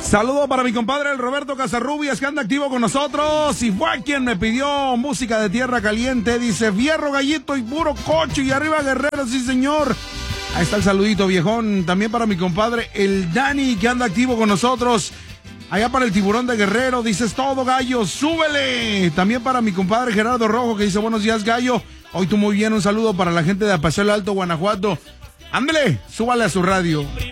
Saludo para mi compadre el Roberto Casarrubias, que anda activo con nosotros y fue quien me pidió música de Tierra Caliente. Dice, fierro, gallito y puro cocho y arriba Guerrero, sí señor. Ahí está el saludito, viejón. También para mi compadre el Dani, que anda activo con nosotros. Allá para el Tiburón de Guerrero, dices todo, gallo, súbele. También para mi compadre Gerardo Rojo, que dice, buenos días, gallo. Hoy tú muy bien, un saludo para la gente de Apaseo Alto, Guanajuato. Ándele, súbale a su radio.